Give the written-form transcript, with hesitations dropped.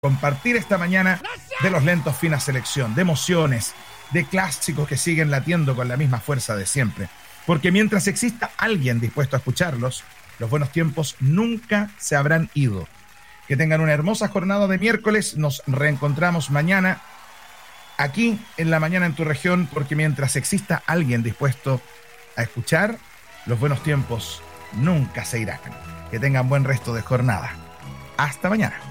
compartir esta mañana de los lentos fina selección, de emociones, de clásicos que siguen latiendo con la misma fuerza de siempre. Porque mientras exista alguien dispuesto a escucharlos, los buenos tiempos nunca se habrán ido. Que tengan una hermosa jornada de miércoles. Nos reencontramos mañana aquí en La Mañana en tu Región, porque mientras exista alguien dispuesto a escuchar, los buenos tiempos nunca se irán. Que tengan buen resto de jornada. Hasta mañana.